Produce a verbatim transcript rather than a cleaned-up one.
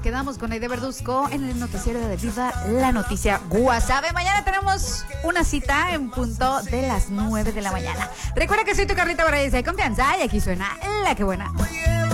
quedamos con Aide Verduzco en el noticiero de Viva la Noticia Guasave. Mañana tenemos una cita en punto de las nueve de la mañana. Recuerda que soy tu Carlita Barayesa de confianza y aquí suena La Que Buena.